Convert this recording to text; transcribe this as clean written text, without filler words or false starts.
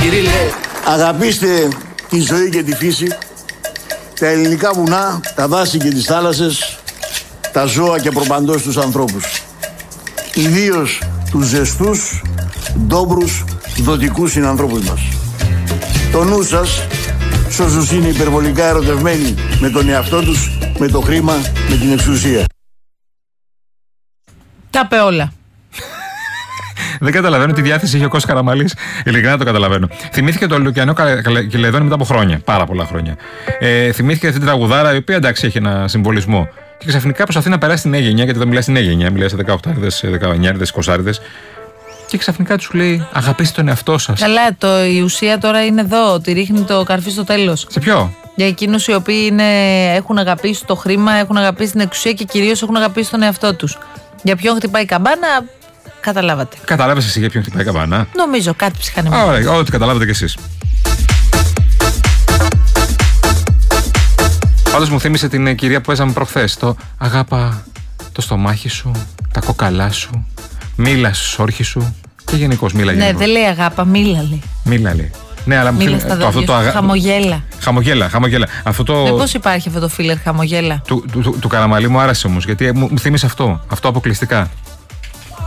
Κυρίλε. Αγαπήστε τη ζωή και τη φύση, τα ελληνικά βουνά, τα δάση και τις θάλασσες, τα ζώα και προπαντός τους ανθρώπους. Ιδίως τους ζεστούς, ντόμπρους, δοτικούς συνανθρώπους μας. Το νου σας, σ' όσους είναι υπερβολικά ερωτευμένοι με τον εαυτό τους, με το χρήμα, με την εξουσία. Τα είπε όλα. Δεν καταλαβαίνω τι διάθεση είχε ο Κώστας Καραμανλής. Ειλικρινά το καταλαβαίνω. Θυμήθηκε το Λουκιανό Κελεδόνι μετά από χρόνια. Πάρα πολλά χρόνια. Θυμήθηκε αυτή την τραγουδάρα, η οποία εντάξει έχει ένα συμβολισμό. Και ξαφνικά προσπαθεί να περάσει την νέα γενιά, γιατί δεν μιλάει στην νέα γενιά, μιλάει σε 18άριδες, 19άριδες, 20άριδες. Και ξαφνικά του λέει: αγαπήστε τον εαυτό σας. Καλά, η ουσία τώρα είναι εδώ, ότι ρίχνει το καρφί στο τέλος. Σε ποιο? Για εκείνους οι οποίοι έχουν αγαπήσει το χρήμα, έχουν αγαπήσει την εξουσία και κυρίως έχουν αγαπήσει τον εαυτό τους. Για ποιον χτυπάει η καμπάνα, καταλάβατε. Κατάλαβες εσύ για ποιον χτυπάει η καμπάνα? Νομίζω κάτι ψυχανεμικό. Ωραία, ό,τι καταλάβατε κι εσείς. Πάντως μου θύμισε την κυρία που παίζαμε προχθές. Το αγάπα το στομάχι σου, τα κόκαλά σου, μίλα στους όρχες σου και γενικώς μίλα γενικώς. Ναι, δεν λέει αγάπα, μίλα λέει. Μίλα λέει. Ναι, αλλά μίλα στα δόντια σου, χαμογέλα. Χαμογέλα. Πώς υπάρχει αυτό το φίλερ χαμογέλα? Του Καραμανλή μου άρεσε όμως, γιατί μου θύμισε αυτό αποκλειστικά.